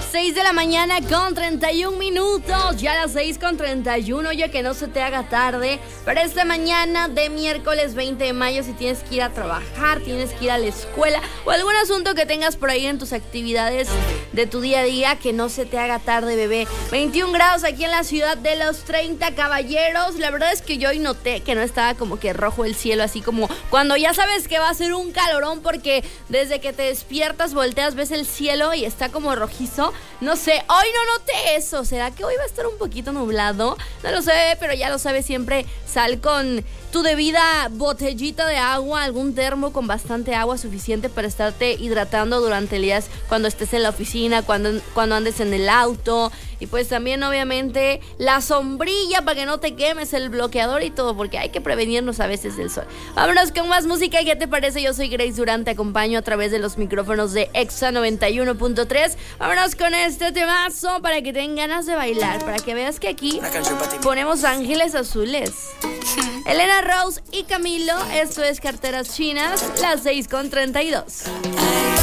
6 de la mañana con 31 minutos, ya las 6:31, oye, que no se te haga tarde, pero esta mañana de miércoles 20 de mayo, si tienes que ir a trabajar, tienes que ir a la escuela o algún asunto que tengas por ahí en tus actividades de tu día a día, que no se te haga tarde, bebé. 21 grados aquí en la ciudad de los 30 caballeros. La verdad es que yo hoy noté que no estaba como que rojo el cielo, así como cuando ya sabes que va a ser un calorón, porque desde que te despiertas, volteas, ves el cielo y está como rojizo. No sé, hoy no noté eso. ¿Será que hoy va a estar un poquito nublado? No lo sé, pero ya lo sabes, siempre sal con tu debida botellita de agua, algún termo con bastante agua suficiente para estarte hidratando durante el día, cuando estés en la oficina, cuando andes en el auto. Y pues también obviamente la sombrilla para que no te quemes, el bloqueador y todo, porque hay que prevenirnos a veces del sol. Vámonos con más música. ¿Qué te parece? Yo soy Grace Durán, te acompaño a través de los micrófonos de Exa 91.3. Vámonos con este temazo para que tengan ganas de bailar, para que veas que aquí ponemos ángeles azules. Elena Rose y Camilo, esto es Carteras Chinas, las 6:32.